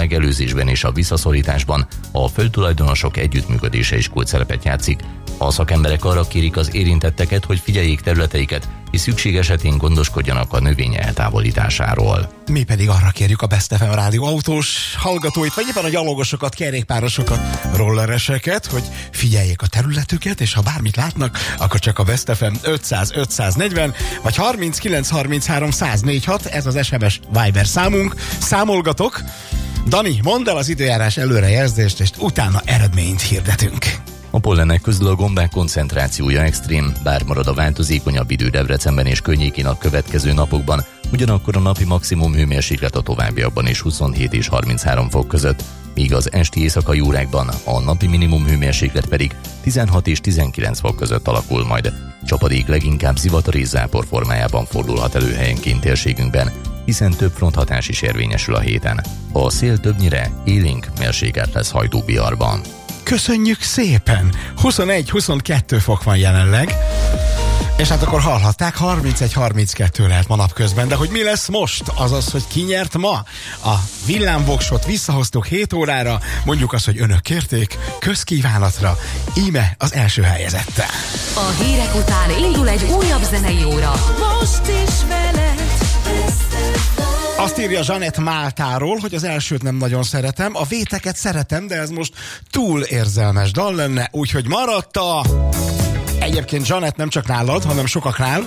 megelőzésben és a visszaszorításban a földtulajdonosok együttműködése is kulcsszerepet játszik. A szakemberek arra kérik az érintetteket, hogy figyeljék területeiket, és szükség esetén gondoskodjanak a növény eltávolításáról. Mi pedig arra kérjük a Best FM rádió autós hallgatóit, vagy éppen a gyalogosokat, kerékpárosokat, rollereseket, hogy figyeljék a területüket, és ha bármit látnak, akkor csak a Best FM 500-540, vagy 39-33-104-6, ez az SMS Viber számunk. Számolgatok. Dani, mondd el az időjárás előrejelzést, és utána eredményt hirdetünk. A pollenek közül a gombák koncentrációja extrém, bár marad a változékonyabb idő Debrecenben és környékén a következő napokban, ugyanakkor a napi maximum hőmérséklet a továbbiakban is 27 és 33 fok között, míg az esti éjszakai órákban a napi minimum hőmérséklet pedig 16 és 19 fok között alakul majd. Csapadék leginkább zivatar és zápor formájában fordulhat elő helyenként térségünkben, hiszen több fronthatás is érvényesül a héten. A szél többnyire élénk mérsékelt lesz Hajdú-Biarban. Köszönjük szépen! 21-22 fok van jelenleg, és hát akkor hallhatták, 31-32 lehet ma napközben, de hogy mi lesz most? Azaz, hogy ki nyert ma? A villámvoksot visszahoztuk 7 órára, mondjuk azt, hogy önök kérték, közkívánatra, íme az első helyezettel. A hírek után indul egy újabb zenei óra. Most is veled. Azt írja Zsanett Máltáról, hogy az elsőt nem nagyon szeretem, a véteket szeretem, de ez most túl érzelmes dal lenne, úgyhogy maradt a... Egyébként Zsanett nem csak nálad, hanem sokaknál.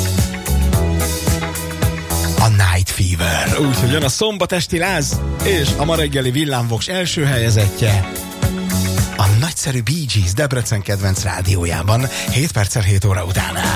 A Night Fever. Úgyhogy jön a szombatesti láz, és a ma reggeli villámvoks első helyezettje a nagyszerű Bee Gees Debrecen kedvenc rádiójában 7 perccel 7 óra után.